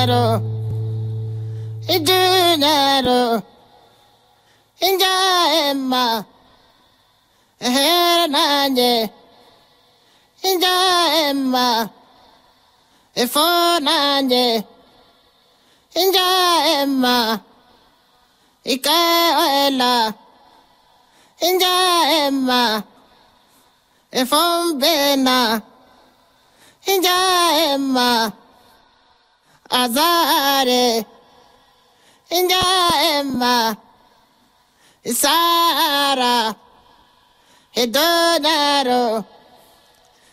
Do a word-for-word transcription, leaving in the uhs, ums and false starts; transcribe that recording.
Idunaro, Idunaro, Inja Emma, Hernanje, Inja Emma, Efonanje, Inja Emma, Ikaela, Inja Emma, Efombena, Inja Emma, Azare, Inja Emma, Isara, Idunaro,